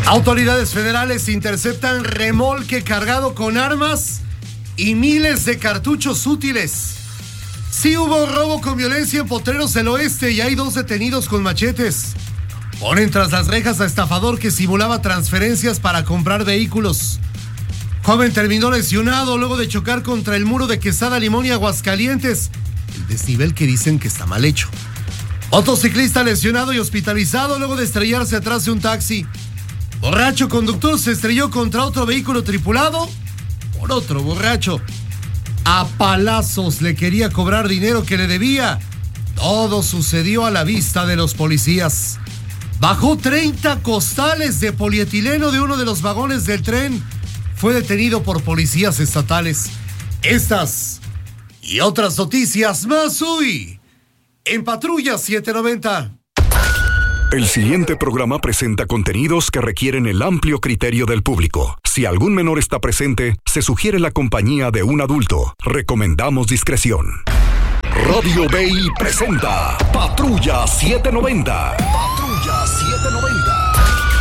Autoridades federales interceptan remolque cargado con armas y miles de cartuchos útiles. Sí hubo robo con violencia en Potreros del Oeste y hay 2 detenidos con machetes. Ponen tras las rejas a estafador que simulaba transferencias para comprar vehículos. Joven terminó lesionado luego de chocar contra el muro de Quesada, Limón y Aguascalientes. El desnivel que dicen que está mal hecho. Motociclista lesionado y hospitalizado luego de estrellarse atrás de un taxi. Borracho conductor se estrelló contra otro vehículo tripulado por otro borracho. A palazos le quería cobrar dinero que le debía. Todo sucedió a la vista de los policías. Bajó 30 costales de polietileno de uno de los vagones del tren. Fue detenido por policías estatales. Estas y otras noticias más hoy en Patrulla 790. El siguiente programa presenta contenidos que requieren el amplio criterio del público. Si algún menor está presente, se sugiere la compañía de un adulto. Recomendamos discreción. Radio BI presenta Patrulla 790. Patrulla 790.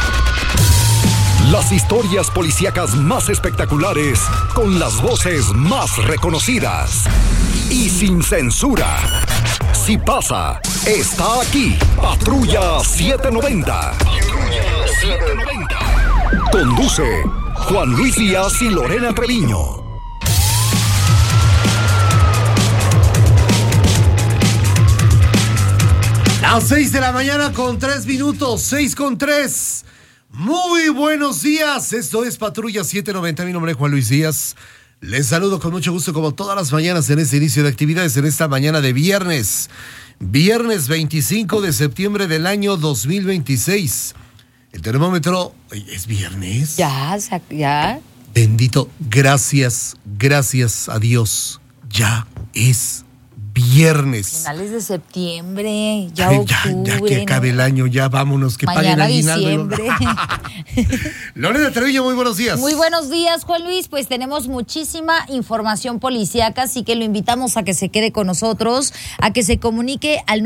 Las historias policíacas más espectaculares, con las voces más reconocidas y sin censura. Si pasa, está aquí. Patrulla 790. Patrulla 790. Conduce Juan Luis Díaz y Lorena Treviño. Las 6 de la mañana con 3 minutos, 6 con 3. Muy buenos días, esto es Patrulla 790, mi nombre es Juan Luis Díaz. Les saludo con mucho gusto como todas las mañanas en este inicio de actividades, en esta mañana de viernes 25 de septiembre del año 2026. El termómetro, ¿es viernes? Ya. Bendito, gracias a Dios, ya es viernes. Finales de septiembre, ya octubre. Ya que acabe el año, ya vámonos, que mañana paguen el aguinaldo. diciembre. Lorena Treviño, muy buenos días. Muy buenos días, Juan Luis. Pues tenemos muchísima información policíaca, así que lo invitamos a que se quede con nosotros, a que se comunique al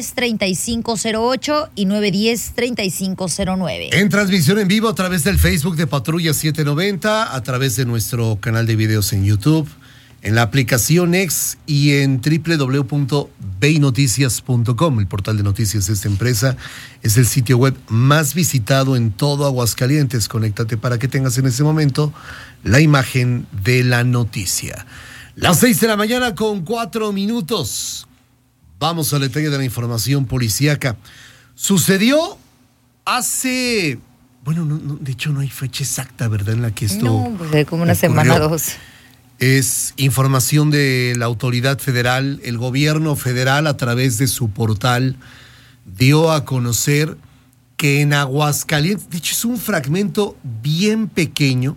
910-3508 y 910-3509. En transmisión en vivo a través del Facebook de Patrulla 790, a través de nuestro canal de videos en YouTube, en la aplicación X y en www.beinoticias.com, el portal de noticias de esta empresa. Es el sitio web más visitado en todo Aguascalientes. Conéctate para que tengas en ese momento la imagen de la noticia. Las 6 de la mañana con 4 minutos. Vamos al detalle de la información policíaca. Sucedió hace... Bueno, de hecho no hay fecha exacta, ¿verdad? En la que esto No, pues como una semana o 2. Es información de la autoridad federal. El gobierno federal, a través de su portal, dio a conocer que en Aguascalientes, de hecho es un fragmento bien pequeño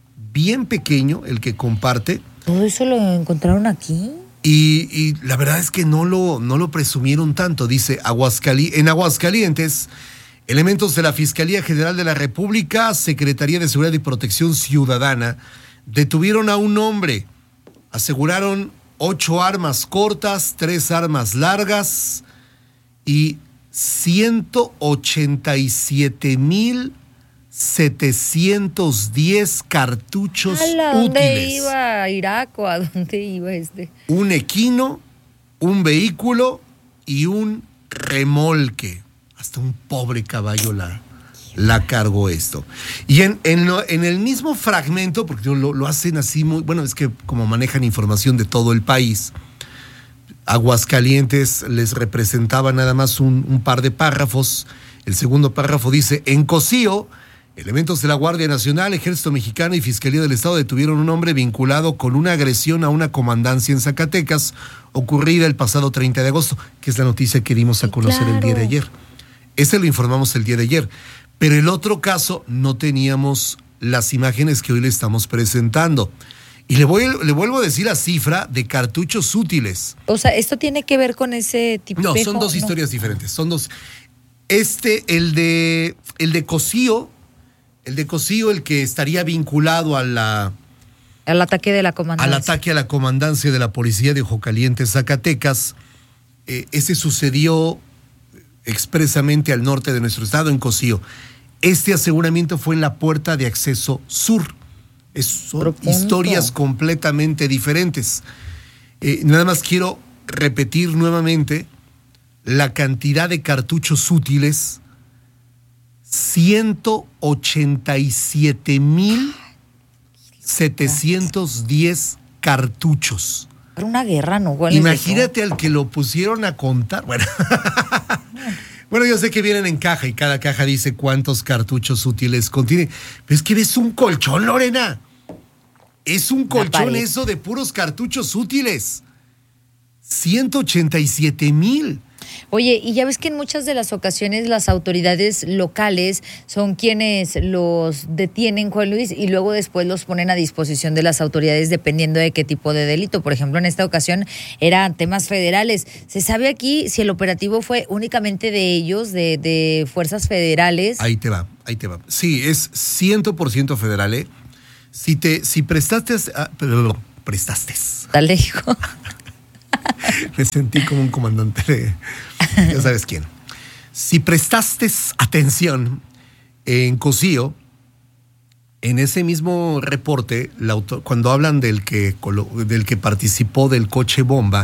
el que comparte. ¿Todo eso lo encontraron aquí? Y la verdad es que no lo presumieron tanto. Dice, en Aguascalientes, elementos de la Fiscalía General de la República, Secretaría de Seguridad y Protección Ciudadana, detuvieron a un hombre. Aseguraron 8 armas cortas, 3 armas largas y 187,710 cartuchos útiles. ¿A dónde iba? ¿A Irak o a dónde iba este? Un equino, un vehículo y un remolque. Hasta un pobre caballo la cargó esto. Y en el mismo fragmento, porque lo hacen así muy... Bueno, es que como manejan información de todo el país, Aguascalientes les representaba nada más un par de párrafos. El segundo párrafo dice, en Cocío, elementos de la Guardia Nacional, Ejército Mexicano y Fiscalía del Estado detuvieron a un hombre vinculado con una agresión a una comandancia en Zacatecas, ocurrida el pasado 30 de agosto, que es la noticia que dimos a conocer el día de ayer. Ese lo informamos el día de ayer. Pero el otro caso no teníamos las imágenes que hoy le estamos presentando. Y le vuelvo a decir la cifra de cartuchos útiles. O sea, ¿esto tiene que ver con ese tipo No, de... son dos historias diferentes. Son dos. El de Cocío, el que estaría vinculado al ataque de la comandancia. Al ataque a la comandancia de la policía de Ojo Caliente, Zacatecas. Ese sucedió expresamente al norte de nuestro estado, en Cocío. Este aseguramiento fue en la puerta de acceso sur. Son historias completamente diferentes. Nada más quiero repetir nuevamente la cantidad de cartuchos útiles: 187,710 cartuchos. Para una guerra, ¿no? Imagínate al que lo pusieron a contar. Bueno, yo sé que vienen en caja y cada caja dice cuántos cartuchos útiles contiene. Pero es que ves un colchón, Lorena. Es un colchón eso de puros cartuchos útiles. 187,000. Oye, y ya ves que en muchas de las ocasiones las autoridades locales son quienes los detienen, Juan Luis, y luego después los ponen a disposición de las autoridades dependiendo de qué tipo de delito. Por ejemplo, en esta ocasión eran temas federales. ¿Se sabe aquí si el operativo fue únicamente de ellos, de fuerzas federales? Ahí te va. Sí, es 100% federal, ¿eh? Si prestaste... prestaste. Dale, hijo. Me sentí como un comandante de... Ya sabes quién. Si prestaste atención en Cosío, en ese mismo reporte, cuando hablan del que participó del coche bomba,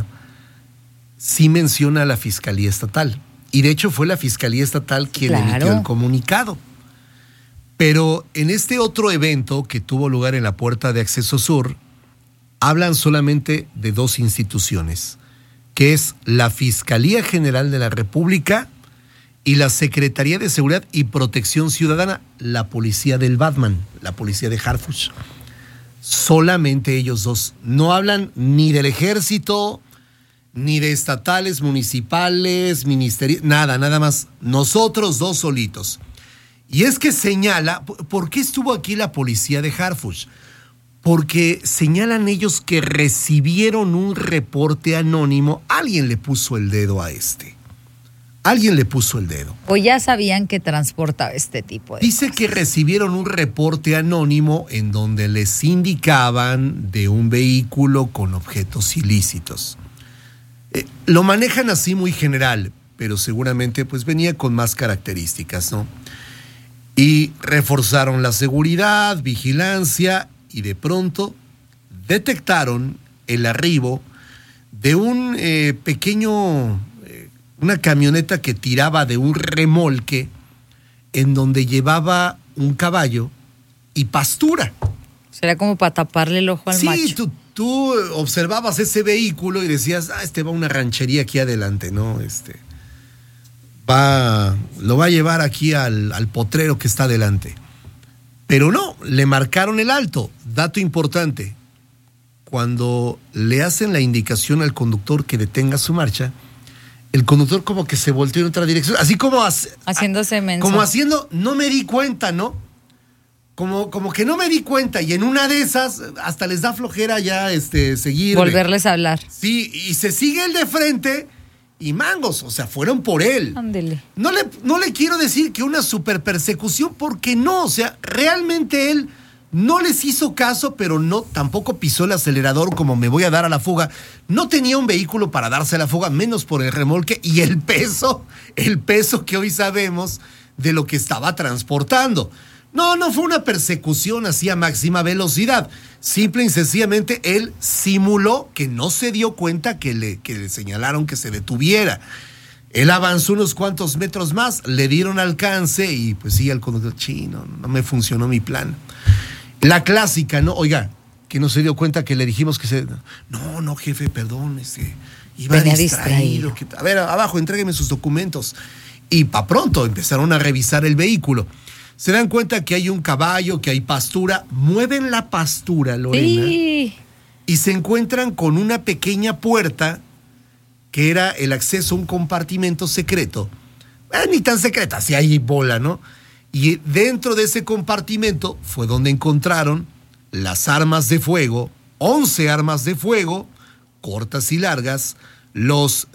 sí menciona a la Fiscalía Estatal. Y de hecho fue la Fiscalía Estatal quien emitió el comunicado. Pero en este otro evento que tuvo lugar en la puerta de acceso sur, hablan solamente de dos instituciones, que es la Fiscalía General de la República y la Secretaría de Seguridad y Protección Ciudadana, la policía del Batman, la policía de Harfuch. Solamente ellos dos. No hablan ni del ejército, ni de estatales, municipales, ministeriales, nada más. Nosotros dos solitos. Y es que señala, ¿por qué estuvo aquí la policía de Harfuch? Porque señalan ellos que recibieron un reporte anónimo. Alguien le puso el dedo a Alguien le puso el dedo. O ya sabían que transportaba este tipo de Dice cosas. Que recibieron un reporte anónimo en donde les indicaban de un vehículo con objetos ilícitos. Lo manejan así muy general, pero seguramente pues venía con más características, ¿no? Y reforzaron la seguridad, vigilancia, y de pronto detectaron el arribo de un una camioneta que tiraba de un remolque en donde llevaba un caballo y pastura. Será como para taparle el ojo al macho. Sí, tú observabas ese vehículo y decías, va una ranchería aquí adelante, ¿no? Lo va a llevar aquí al potrero que está adelante. Pero no, le marcaron el alto. Dato importante, cuando le hacen la indicación al conductor que detenga su marcha, el conductor como que se volteó en otra dirección, así como haciéndose menso. Como haciendo, no me di cuenta, ¿no? Como que no me di cuenta, y en una de esas hasta les da flojera ya seguir. Volverles a hablar. Sí, y se sigue el de frente. Y mangos, o sea, fueron por él. Ándele. No le quiero decir que una super persecución, porque no, o sea, realmente él no les hizo caso, pero no, tampoco pisó el acelerador como me voy a dar a la fuga. No tenía un vehículo para darse a la fuga, menos por el remolque y el peso que hoy sabemos de lo que estaba transportando. No fue una persecución así a máxima velocidad. Simple y sencillamente él simuló que no se dio cuenta que le señalaron que se detuviera. Él avanzó unos cuantos metros más, le dieron alcance y pues sí, al conductor, no me funcionó mi plan. La clásica, ¿no? Oiga, que no se dio cuenta que le dijimos que No, jefe, perdón, iba distraído. A ver, abajo, entrégueme sus documentos. Y pa' pronto empezaron a revisar el vehículo. Se dan cuenta que hay un caballo, que hay pastura, mueven la pastura, Lorena, sí. Y se encuentran con una pequeña puerta que era el acceso a un compartimento secreto. Ni tan secreta, si hay bola, ¿no? Y dentro de ese compartimento fue donde encontraron las armas de fuego, 11 armas de fuego, cortas y largas, los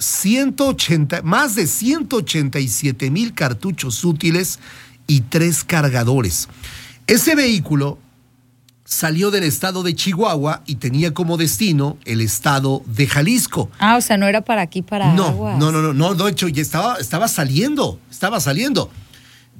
más de 187,000 cartuchos útiles y 3 cargadores. Ese vehículo salió del estado de Chihuahua y tenía como destino el estado de Jalisco. O sea, no era para aquí, para Aguas. No, de hecho, ya estaba saliendo.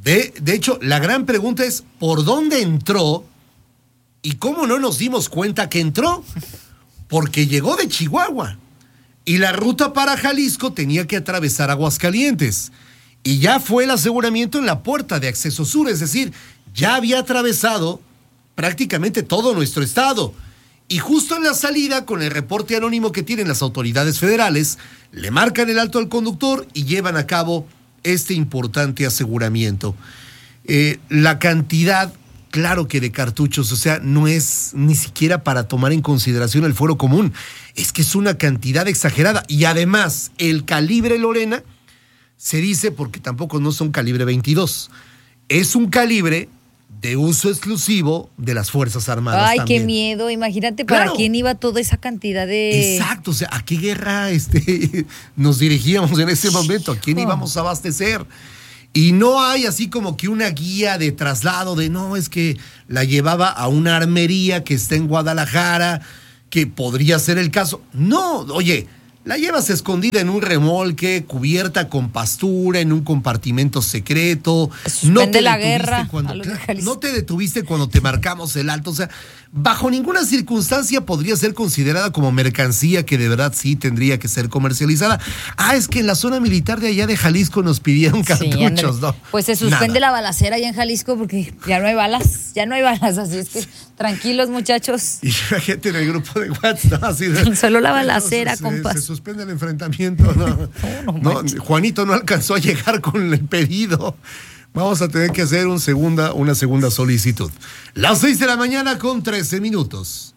De hecho, la gran pregunta es, ¿por dónde entró? ¿Y cómo no nos dimos cuenta que entró? Porque llegó de Chihuahua. Y la ruta para Jalisco tenía que atravesar Aguascalientes. Y ya fue el aseguramiento en la puerta de acceso sur, es decir, ya había atravesado prácticamente todo nuestro estado. Y justo en la salida, con el reporte anónimo que tienen las autoridades federales, le marcan el alto al conductor y llevan a cabo este importante aseguramiento. La cantidad, claro que de cartuchos, o sea, no es ni siquiera para tomar en consideración el fuero común, es que es una cantidad exagerada. Y además, el calibre Lorena, se dice, porque tampoco no son calibre 22, es un calibre de uso exclusivo de las Fuerzas Armadas. Ay, también. qué miedo. Imagínate para quién iba toda esa cantidad de... Exacto, o sea, ¿a qué guerra nos dirigíamos en ese momento? ¿A quién íbamos a abastecer? Y no hay así como que una guía de traslado de, no, es que la llevaba a una armería que está en Guadalajara, que podría ser el caso. No, oye, la llevas escondida en un remolque, cubierta con pastura, en un compartimento secreto. No te la guerra. No te detuviste cuando te marcamos el alto. O sea, bajo ninguna circunstancia podría ser considerada como mercancía que de verdad sí tendría que ser comercializada. Es que en la zona militar de allá de Jalisco nos pidieron cartuchos, ¿no? Pues se suspende la balacera allá en Jalisco porque ya no hay balas, así es que tranquilos, muchachos. Y la gente en el grupo de WhatsApp, así de, solo la balacera, compas. Se suspende el enfrentamiento, no, Juanito no alcanzó a llegar con el pedido. Vamos a tener que hacer una segunda solicitud. Las 6 de la mañana con 13 minutos.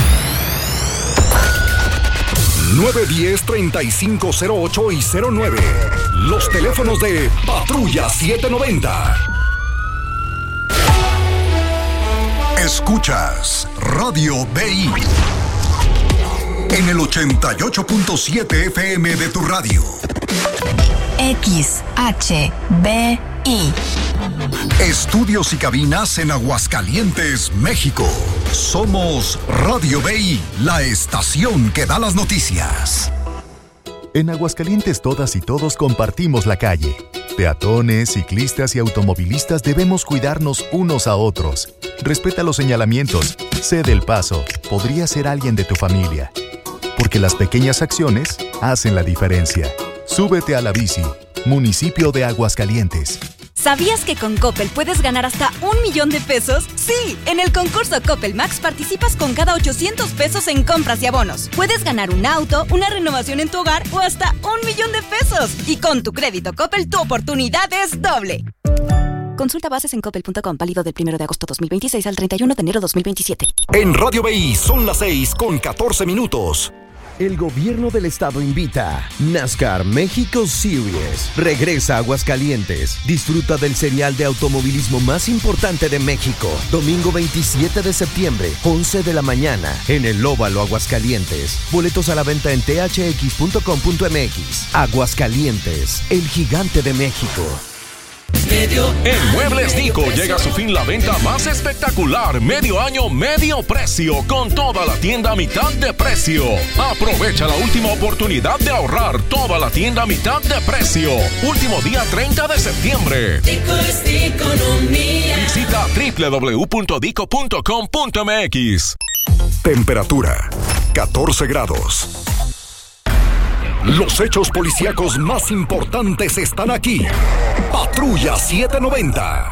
910-3508 y 09. Los teléfonos de Patrulla 790. Escuchas Radio BI en el 88.7 FM de tu radio. XHBI. Estudios y cabinas en Aguascalientes, México. Somos Radio BI, la estación que da las noticias. En Aguascalientes todas y todos compartimos la calle. Peatones, ciclistas y automovilistas debemos cuidarnos unos a otros. Respeta los señalamientos, cede el paso, podría ser alguien de tu familia. Porque las pequeñas acciones hacen la diferencia. Súbete a la bici, municipio de Aguascalientes. ¿Sabías que con Coppel puedes ganar hasta 1,000,000 de pesos? Sí, en el concurso Coppel Max participas con cada 800 pesos en compras y abonos. Puedes ganar un auto, una renovación en tu hogar o hasta 1,000,000 de pesos. Y con tu crédito Coppel, tu oportunidad es doble. Consulta bases en coppel.com, válido del 1 de agosto 2026 al 31 de enero 2027. En Radio BI son las 6:14. El gobierno del estado invita. NASCAR México Series regresa a Aguascalientes. Disfruta del serial de automovilismo más importante de México. Domingo 27 de septiembre, 11 de la mañana, en el Óvalo Aguascalientes. Boletos a la venta en thx.com.mx. Aguascalientes, el gigante de México. En Muebles Nico llega a su fin la venta más espectacular, medio año, medio precio, con toda la tienda a mitad de precio. Aprovecha la última oportunidad de ahorrar, toda la tienda a mitad de precio. Último día 30 de septiembre. Dico es economía. Visita www.dico.com.mx. Temperatura 14 grados. Los hechos policíacos más importantes están aquí. Patrulla 790.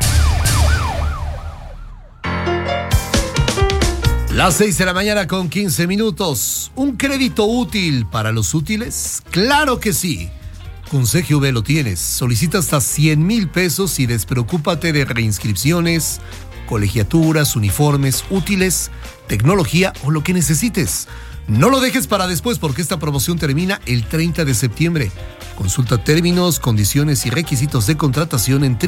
Las 6 de la mañana con 15 minutos. ¿Un crédito útil para los útiles? ¡Claro que sí! Con CGV lo tienes. Solicita hasta 100,000 pesos y despreocúpate de reinscripciones, colegiaturas, uniformes, útiles, tecnología o lo que necesites. No lo dejes para después porque esta promoción termina el 30 de septiembre. Consulta términos, condiciones y requisitos de contratación en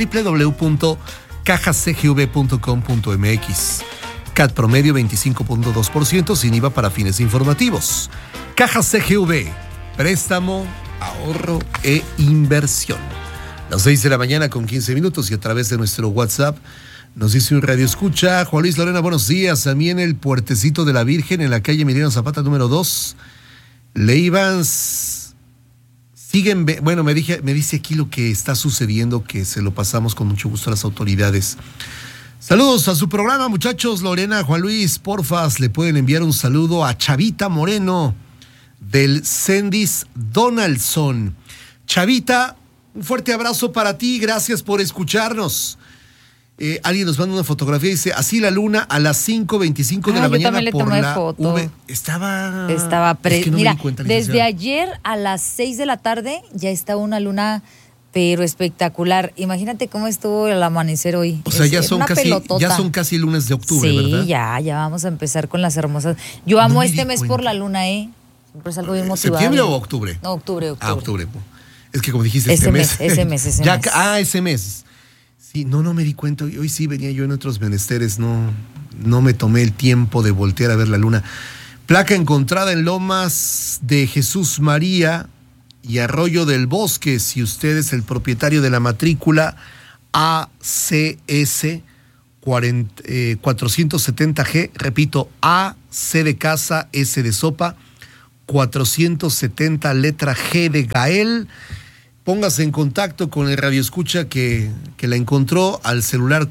www.cajacgv.com.mx. CAT promedio 25.2% sin IVA para fines informativos. Caja CGV, préstamo, ahorro e inversión. Las 6 de la mañana con 15 minutos y a través de nuestro WhatsApp nos dice un radio escucha. Juan Luis Lorena, buenos días. A mí en el Puertecito de la Virgen, en la calle Emiliano Zapata número 2, le iban Bueno, me dice aquí lo que está sucediendo, que se lo pasamos con mucho gusto a las autoridades. Saludos a su programa, muchachos. Lorena, Juan Luis, porfas, le pueden enviar un saludo a Chavita Moreno del Sendis Donaldson. Chavita, un fuerte abrazo para ti, gracias por escucharnos. Alguien nos manda una fotografía y dice, así la luna a las 5:25 de la mañana. Yo también le tomé foto. Estaba es que no mira, me di cuenta, desde ayer a las 6 de la tarde ya está una luna, pero espectacular. Imagínate cómo estuvo el amanecer hoy. O sea, ya son casi lunes de octubre, sí, ¿verdad? Sí, ya vamos a empezar con las hermosas. Yo amo este mes por la luna, Siempre es algo bien motivado. ¿Septiembre o octubre? No, octubre. Ah, octubre. Es que como dijiste, ese mes. Ese mes. Ese mes. Sí, no me di cuenta. Hoy sí venía yo en otros menesteres. No me tomé el tiempo de voltear a ver la luna. Placa encontrada en Lomas de Jesús María y Arroyo del Bosque. Si usted es el propietario de la matrícula ACS 470G, repito, AC de casa, S de sopa, 470 letra G de Gael. Póngase en contacto con el radioescucha que la encontró al celular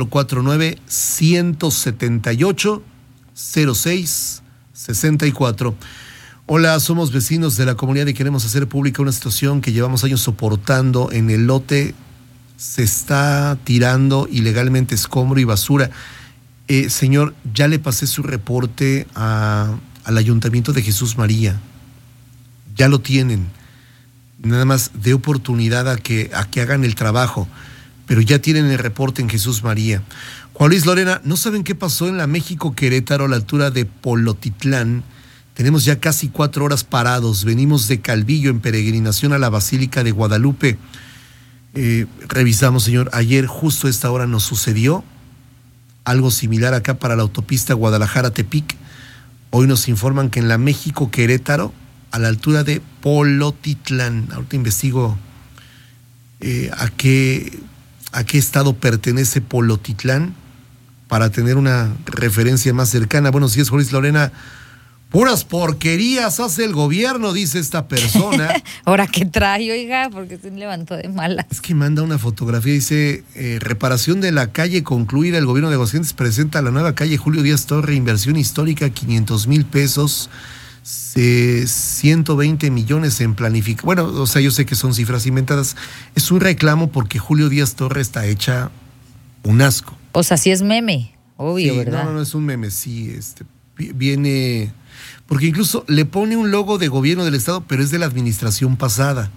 449-178-0664. Hola, somos vecinos de la comunidad y queremos hacer pública una situación que llevamos años soportando. En el lote se está tirando ilegalmente escombro y basura. Señor, ya le pasé su reporte al Ayuntamiento de Jesús María. Ya lo tienen. Nada más dé oportunidad a que hagan el trabajo, pero ya tienen el reporte en Jesús María. Juan Luis, Lorena, ¿no saben qué pasó en la México-Querétaro a la altura de Polotitlán? Tenemos ya casi 4 horas parados, venimos de Calvillo en peregrinación a la Basílica de Guadalupe. Revisamos, señor, ayer justo a esta hora nos sucedió algo similar acá para la autopista Guadalajara-Tepic. Hoy nos informan que en la México-Querétaro, a la altura de Polotitlán, ahorita investigo a qué estado pertenece Polotitlán para tener una referencia más cercana. Buenos días, Juan Luis, Lorena. Puras porquerías hace el gobierno, dice esta persona. ¿Ahora qué trae, oiga? Porque se levantó de malas. Es que manda una fotografía, dice, reparación de la calle concluida, el gobierno de Aguascalientes presenta la nueva calle Julio Díaz Torre, inversión histórica, 500,000 pesos. 120 millones en planificación. Bueno, o sea, yo sé que son cifras inventadas. Es un reclamo porque Julio Díaz Torre está hecha un asco. O sea, sí es meme, obvio, sí, ¿verdad? No es un meme, sí. Viene, porque incluso le pone un logo de gobierno del estado, pero es de la administración pasada.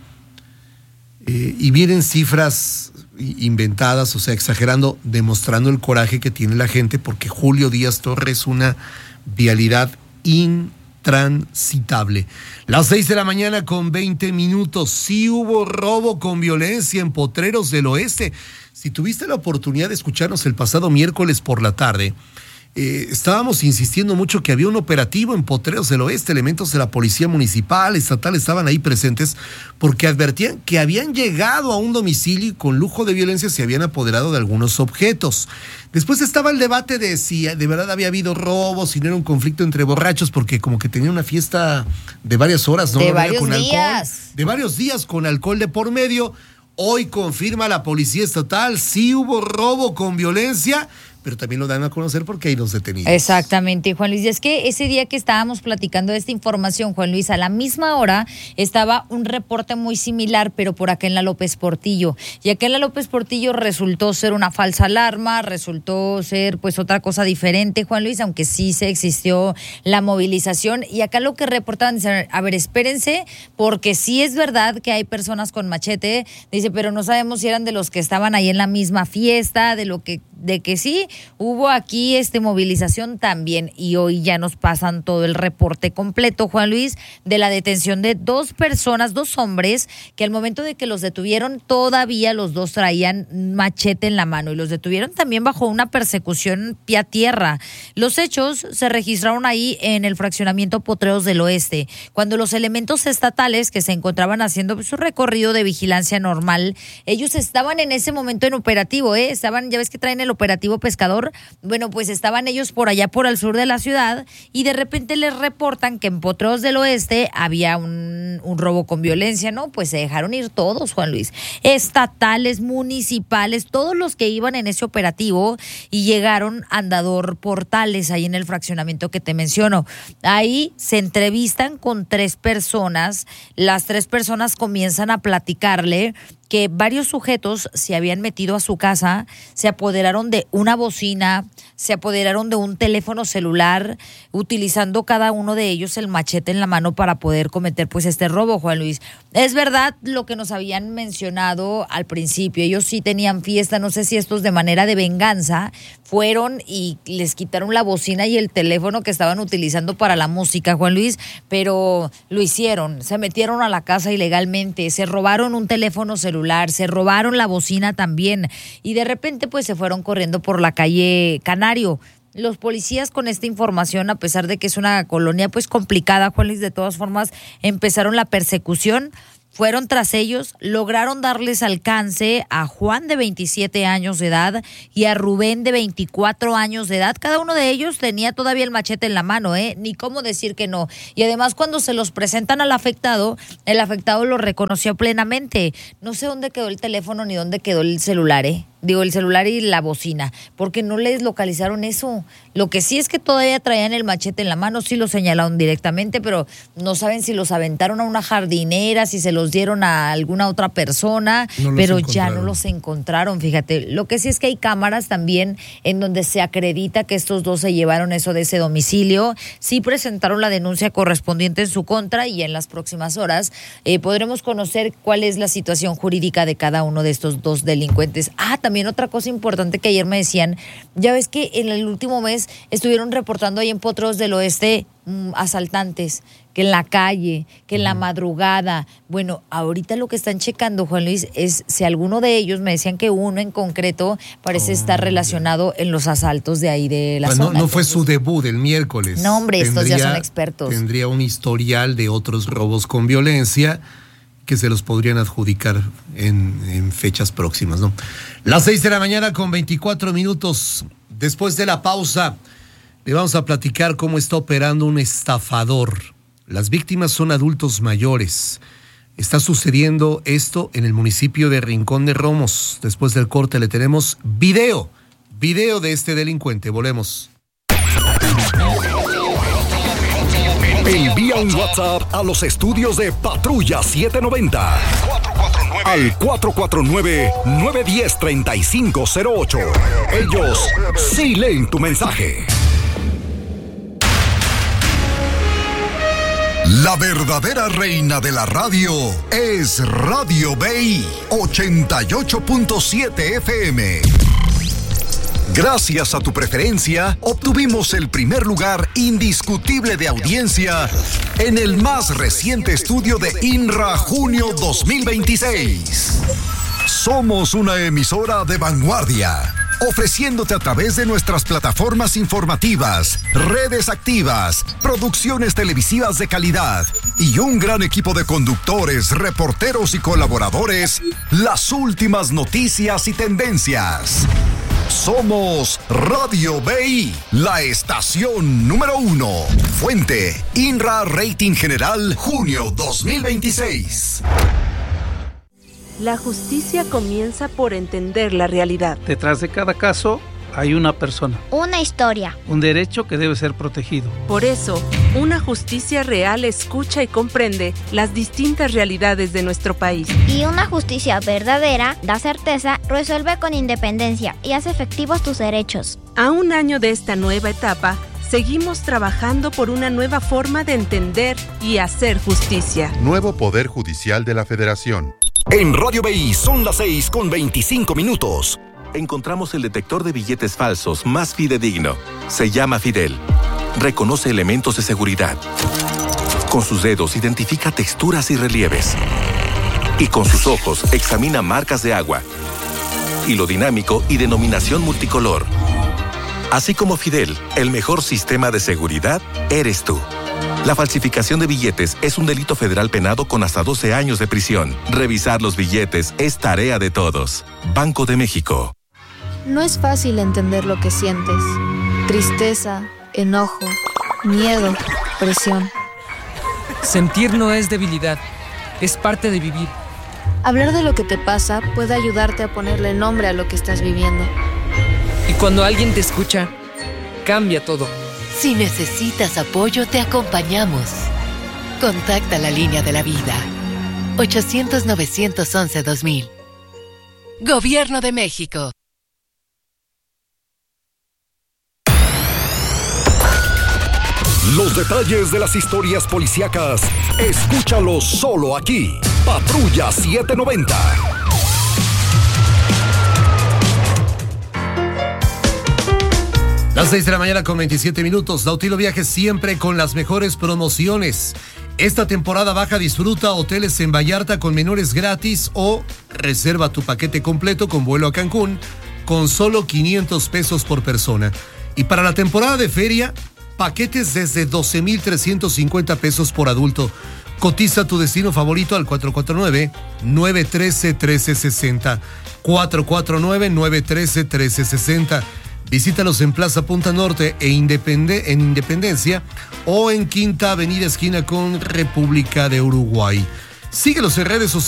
Y vienen cifras inventadas, o sea, exagerando, demostrando el coraje que tiene la gente, porque Julio Díaz Torre es una vialidad intransitable. Las 6 de la mañana con 20 minutos. Sí hubo robo con violencia en Potreros del Oeste. Si tuviste la oportunidad de escucharnos el pasado miércoles por la tarde, estábamos insistiendo mucho que había un operativo en Potreros del Oeste. Elementos de la policía municipal, estatal estaban ahí presentes porque advertían que habían llegado a un domicilio y con lujo de violencia se habían apoderado de algunos objetos. Después estaba el debate de si de verdad había habido robos, si no era un conflicto entre borrachos, porque como que tenía una fiesta de varias horas, ¿no? De varios días. De varios días con alcohol de por medio. Hoy confirma la policía estatal, sí hubo robo con violencia, pero también lo dan a conocer porque hay 2 detenidos. Exactamente, Juan Luis. Y es que ese día que estábamos platicando de esta información, Juan Luis, a la misma hora estaba un reporte muy similar, pero por acá en la López Portillo. Y acá en la López Portillo resultó ser una falsa alarma, resultó ser pues otra cosa diferente, Juan Luis, aunque sí se existió la movilización. Y acá lo que reportaban, dicen, a ver, espérense, porque sí es verdad que hay personas con machete, dice, pero no sabemos si eran de los que estaban ahí en la misma fiesta, de que sí, hubo aquí movilización también, y hoy ya nos pasan todo el reporte completo, Juan Luis, de la detención de 2 personas, 2 hombres, que al momento de que los detuvieron, todavía los 2 traían machete en la mano, y los detuvieron también bajo una persecución pie a tierra. Los hechos se registraron ahí en el fraccionamiento Potreros del Oeste, cuando los elementos estatales que se encontraban haciendo su recorrido de vigilancia normal, ellos estaban en ese momento en operativo, estaban, ya ves que traen el el operativo Pescador. Bueno, pues estaban ellos por allá por el sur de la ciudad y de repente les reportan que en Potreros del Oeste había un robo con violencia, ¿no? Pues se dejaron ir todos, Juan Luis, estatales, municipales, todos los que iban en ese operativo, y llegaron a Andador Portales, ahí en el fraccionamiento que te menciono. Ahí se entrevistan con 3 personas, las 3 personas comienzan a platicarle que varios sujetos se habían metido a su casa, se apoderaron de una bocina, se apoderaron de un teléfono celular, utilizando cada uno de ellos el machete en la mano para poder cometer pues este robo, Juan Luis. Es verdad lo que nos habían mencionado al principio, ellos sí tenían fiesta, no sé si estos de manera de venganza fueron y les quitaron la bocina y el teléfono que estaban utilizando para la música, Juan Luis, pero lo hicieron, se metieron a la casa ilegalmente, se robaron un teléfono celular, se robaron la bocina también y de repente pues se fueron corriendo por la calle Canario. Los policías con esta información, a pesar de que es una colonia pues complicada, Juan Luis, de todas formas empezaron la persecución. Fueron tras ellos, lograron darles alcance a Juan de 27 años de edad y a Rubén de 24 años de edad. Cada uno de ellos tenía todavía el machete en la mano, ni cómo decir que no. Y además cuando se los presentan al afectado, el afectado lo reconoció plenamente. No sé dónde quedó el teléfono ni dónde quedó el celular, Digo, el celular y la bocina, porque no les localizaron eso. Lo que sí es que todavía traían el machete en la mano, sí lo señalaron directamente, pero no saben si los aventaron a una jardinera, si se los dieron a alguna otra persona, pero ya no los encontraron, fíjate. Lo que sí es que hay cámaras también en donde se acredita que estos 2 se llevaron eso de ese domicilio. Sí presentaron la denuncia correspondiente en su contra y en las próximas horas podremos conocer cuál es la situación jurídica de cada uno de estos 2 delincuentes. También otra cosa importante que ayer me decían, ya ves que en el último mes estuvieron reportando ahí en Potreros del Oeste asaltantes, que en la calle, que en la madrugada. Bueno, ahorita lo que están checando, Juan Luis, es si alguno de ellos, me decían que uno en concreto parece estar relacionado en los asaltos de ahí de la zona. No fue su debut el miércoles. No, hombre, estos ya son expertos. Tendría un historial de otros robos con violencia que se los podrían adjudicar en fechas próximas, ¿no? Las 6 de la mañana con 24 minutos. Después de la pausa, le vamos a platicar cómo está operando un estafador. Las víctimas son adultos mayores. Está sucediendo esto en el municipio de Rincón de Romos. Después del corte le tenemos video de este delincuente. Volvemos. Envía un WhatsApp a los estudios de Patrulla 790 al 449-910-3508. Ellos sí leen tu mensaje. La verdadera reina de la radio es Radio BI 88.7 FM. Gracias a tu preferencia, obtuvimos el primer lugar indiscutible de audiencia en el más reciente estudio de INRA Junio 2026. Somos una emisora de vanguardia, ofreciéndote a través de nuestras plataformas informativas, redes activas, producciones televisivas de calidad y un gran equipo de conductores, reporteros y colaboradores, las últimas noticias y tendencias. Somos Radio BI, la estación número 1. Fuente, INRA Rating General, junio 2026. La justicia comienza por entender la realidad. Detrás de cada caso hay una persona. Una historia. Un derecho que debe ser protegido. Por eso, una justicia real escucha y comprende las distintas realidades de nuestro país. Y una justicia verdadera da certeza, resuelve con independencia y hace efectivos tus derechos. A un año de esta nueva etapa, seguimos trabajando por una nueva forma de entender y hacer justicia. Nuevo Poder Judicial de la Federación. En Radio BI son las 6:25. Encontramos el detector de billetes falsos más fidedigno. Se llama Fidel. Reconoce elementos de seguridad. Con sus dedos identifica texturas y relieves. Y con sus ojos examina marcas de agua, hilo dinámico y denominación multicolor. Así como Fidel, el mejor sistema de seguridad eres tú. La falsificación de billetes es un delito federal penado con hasta 12 años de prisión. Revisar los billetes es tarea de todos. Banco de México. No es fácil entender lo que sientes. Tristeza, enojo, miedo, presión. Sentir no es debilidad, es parte de vivir. Hablar de lo que te pasa puede ayudarte a ponerle nombre a lo que estás viviendo. Y cuando alguien te escucha, cambia todo. Si necesitas apoyo, te acompañamos. Contacta la línea de la vida. 800-911-2000. Gobierno de México. Los detalles de las historias policíacas, escúchalos solo aquí. Patrulla 790. Las 6 de la mañana con 27 minutos. Nautilo Viajes siempre con las mejores promociones. Esta temporada baja disfruta hoteles en Vallarta con menores gratis o reserva tu paquete completo con vuelo a Cancún con solo 500 pesos por persona. Y para la temporada de feria, paquetes desde 12,350 pesos por adulto. Cotiza tu destino favorito al 449-913-1360. 449-913-1360. Visítalos en Plaza Punta Norte en Independencia o en Quinta Avenida esquina con República de Uruguay. Síguelos en redes sociales.